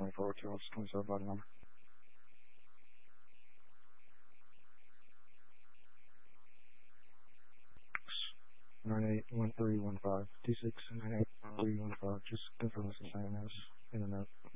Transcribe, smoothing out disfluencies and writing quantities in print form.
24 to 27 body number. 981315 26981315. Just confirm it's the same as in the note.